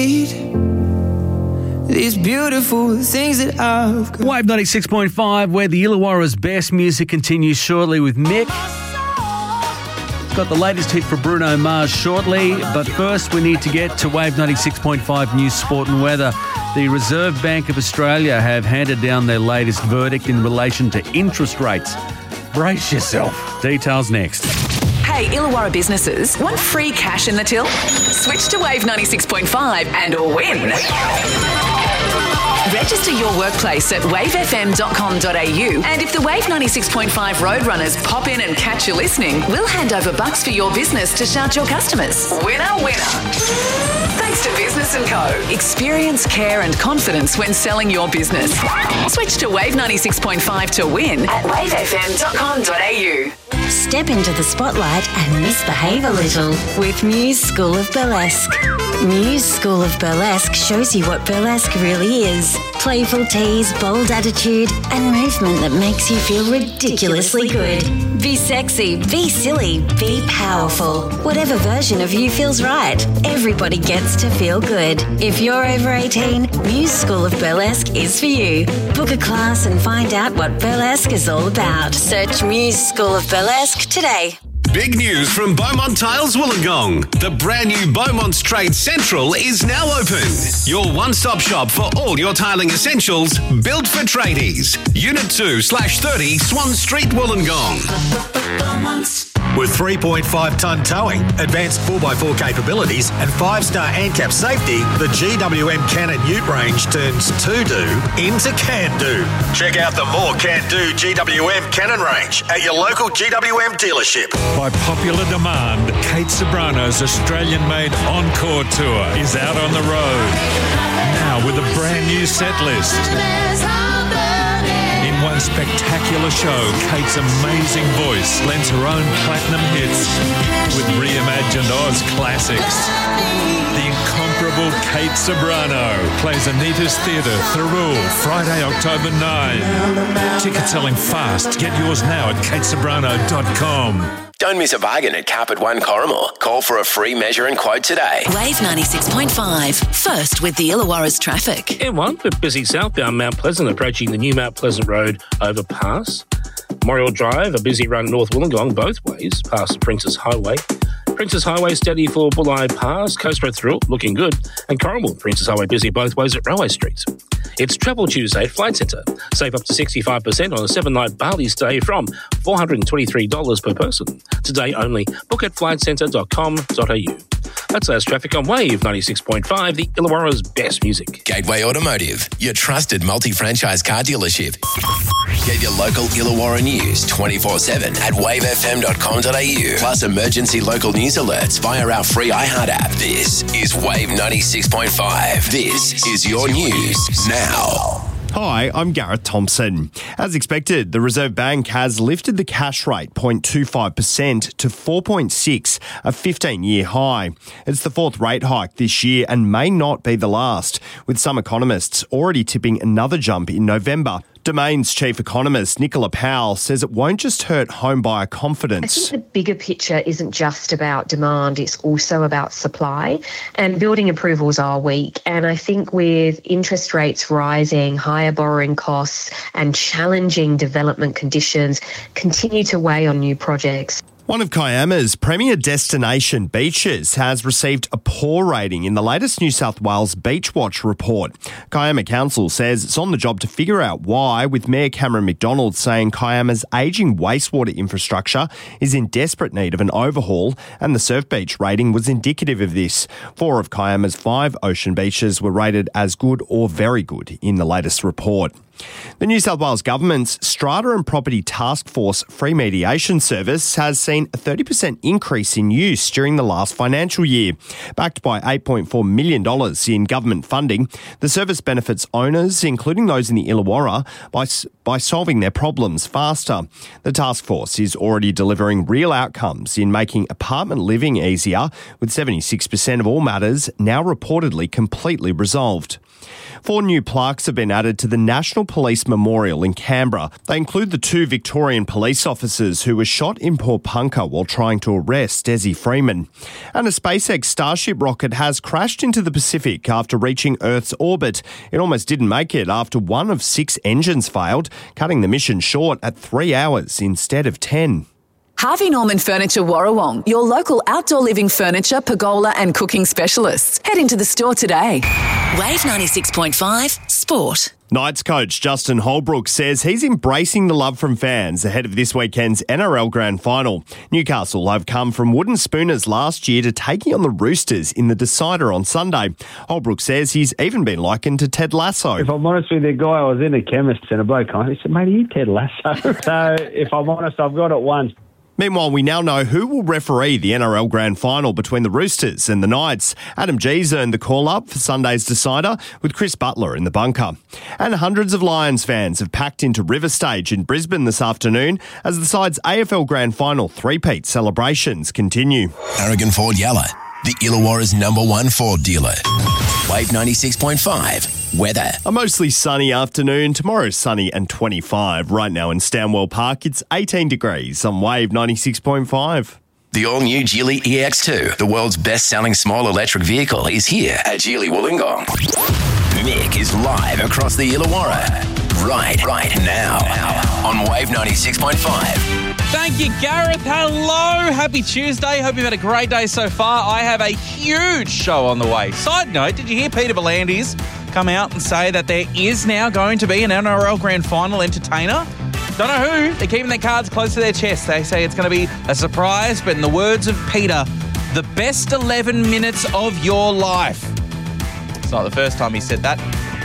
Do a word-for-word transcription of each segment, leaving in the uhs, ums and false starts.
need these beautiful things that I've got. Wave ninety-six point five, where the Illawarra's best music continues shortly with Mick. It's got the latest hit for Bruno Mars shortly, but first we need to get to Wave ninety-six point five news, sport and weather. The Reserve Bank of Australia have handed down their latest verdict in relation to interest rates. Brace yourself. Details next. Hey, Illawarra businesses, want free cash in the till? Switch to Wave ninety-six point five and win. Register your workplace at wave f m dot com dot a u, and if the Wave ninety-six point five Roadrunners pop in and catch you listening, we'll hand over bucks for your business to shout your customers. Winner, winner. Thanks to Business and Co. Experience, care and confidence when selling your business. Switch to Wave ninety-six point five to win at wave f m dot com dot a u. Step into the spotlight and misbehave a little with Muse School of Burlesque. Muse School of Burlesque shows you what burlesque really is. Playful tease, bold attitude, and movement that makes you feel ridiculously good. Be sexy, be silly, be powerful. Whatever version of you feels right. Everybody gets to feel good. If you're over eighteen, Muse School of Burlesque is for you. Book a class and find out what burlesque is all about. Search Muse School of Burlesque today. Big news from Beaumont Tiles Wollongong. The brand new Beaumont's Trade Central is now open. Your one-stop shop for all your tiling essentials, built for tradies. Unit two slash thirty Swan Street, Wollongong. With three point five tonne towing, advanced four by four capabilities and five-star ANCAP safety, the G W M Cannon Ute range turns to-do into can-do. Check out the more can-do G W M Cannon range at your local G W M dealership. By popular demand, Kate Sobrano's Australian-made Encore Tour is out on the road. Now with a brand new set list. In one spectacular show, Kate's amazing voice lends her own platinum hits with reimagined Oz classics. The incomparable Kate Sobrano plays Anita's Theatre, Thirroul, Friday, October ninth. Tickets selling fast. Get yours now at kate sobrano dot com. Don't miss a bargain at Carpet One Corrimal. Call for a free measure and quote today. Wave ninety-six point five. First with the Illawarra's traffic. M one for busy southbound Mount Pleasant approaching the new Mount Pleasant Road overpass. Memorial Drive, a busy run North Wollongong both ways past Princess Highway. Princess Highway steady for Bulli Pass. Coast Road through looking good. And Corrimal, Princess Highway busy both ways at Railway Street. It's Travel Tuesday at Flight Centre. Save up to sixty-five percent on a seven-night Bali stay from four hundred twenty-three dollars per person. Today only. Book at flight centre dot com dot a u. That's last traffic on Wave ninety-six point five, the Illawarra's best music. Gateway Automotive, your trusted multi-franchise car dealership. Get your local Illawarra news twenty-four seven at wave f m dot com dot a u. Plus emergency local news alerts via our free iHeart app. This is Wave ninety-six point five. This is your news now. Hi, I'm Gareth Thompson. As expected, the Reserve Bank has lifted the cash rate zero point two five percent to four point six, a fifteen-year high. It's the fourth rate hike this year and may not be the last, with some economists already tipping another jump in November. Domain's chief economist, Nicola Powell, says it won't just hurt home buyer confidence. I think the bigger picture isn't just about demand, it's also about supply. And building approvals are weak. And I think with interest rates rising, higher borrowing costs and challenging development conditions continue to weigh on new projects. One of Kiama's premier destination beaches has received a poor rating in the latest New South Wales Beach Watch report. Kiama Council says it's on the job to figure out why, with Mayor Cameron McDonald saying Kiama's ageing wastewater infrastructure is in desperate need of an overhaul, and the Surf Beach rating was indicative of this. Four of Kiama's five ocean beaches were rated as good or very good in the latest report. The New South Wales Government's Strata and Property Task Force free mediation service has seen a thirty percent increase in use during the last financial year. Backed by eight point four million dollars in government funding, the service benefits owners, including those in the Illawarra, by, by solving their problems faster. The task force is already delivering real outcomes in making apartment living easier, with seventy-six percent of all matters now reportedly completely resolved. Four new plaques have been added to the National Police Memorial in Canberra. They include the two Victorian police officers who were shot in Port Punker while trying to arrest Desi Freeman. And a SpaceX Starship rocket has crashed into the Pacific after reaching Earth's orbit. It almost didn't make it after one of six engines failed, cutting the mission short at three hours instead of ten. Harvey Norman Furniture Warrawong, your local outdoor living furniture, pergola and cooking specialists. Head into the store today. Wave ninety-six point five Sport. Knights coach Justin Holbrook says he's embracing the love from fans ahead of this weekend's N R L Grand Final. Newcastle have come from wooden spooners last year to taking on the Roosters in the decider on Sunday. Holbrook says he's even been likened to Ted Lasso. If I'm honest with you, guy, I was in a chemist and a bloke kind of said, mate, are you Ted Lasso? So if I'm honest, I've got it once. Meanwhile, we now know who will referee the N R L Grand Final between the Roosters and the Knights. Adam G's earned the call-up for Sunday's decider with Chris Butler in the bunker. And hundreds of Lions fans have packed into River Stage in Brisbane this afternoon as the side's A F L Grand Final three-peat celebrations continue. Aragon Ford Yalla, the Illawarra's number one Ford dealer. Wave ninety-six point five. Weather. A mostly sunny afternoon. Tomorrow sunny and twenty-five. Right now in Stanwell Park, it's eighteen degrees on Wave ninety-six point five. The all-new Geely E X two, the world's best-selling small electric vehicle, is here at Geely Wollongong. Mick is live across the Illawarra. Right, right now, now on Wave ninety-six point five. Thank you, Gareth. Hello. Happy Tuesday. Hope you've had a great day so far. I have a huge show on the way. Side note, did you hear Peter Belandis come out and say that there is now going to be an N R L Grand Final entertainer? Don't know who. They're keeping their cards close to their chest. They say it's going to be a surprise, but in the words of Peter, the best eleven minutes of your life. It's not the first time he said that.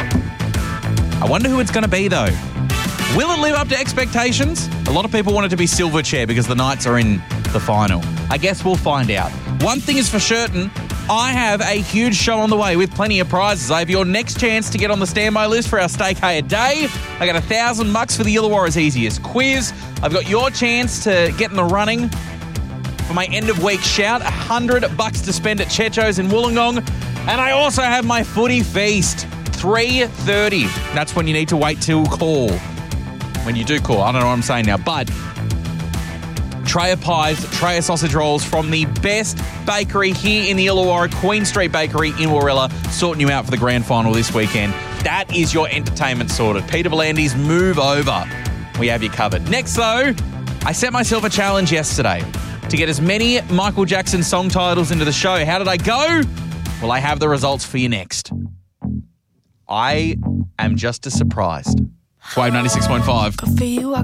I wonder who it's going to be, though. Will it live up to expectations? A lot of people want it to be Silverchair because the Knights are in the final. I guess we'll find out. One thing is for certain, I have a huge show on the way with plenty of prizes. I have your next chance to get on the standby list for our Stake Hay a Day. I got a thousand bucks for the Illawarra's easiest quiz. I've got your chance to get in the running for my end of week shout. A hundred bucks to spend at Checho's in Wollongong. And I also have my footy feast. three thirty. That's when you need to wait till call. When you do call, I don't know what I'm saying now, but tray of pies, tray of sausage rolls from the best bakery here in the Illawarra, Queen Street Bakery in Warilla, sorting you out for the grand final this weekend. That is your entertainment sorted. Peter Belandis, move over. We have you covered. Next, though, I set myself a challenge yesterday to get as many Michael Jackson song titles into the show. How did I go? Well, I have the results for you next. I am just as surprised. Wave ninety-six point five.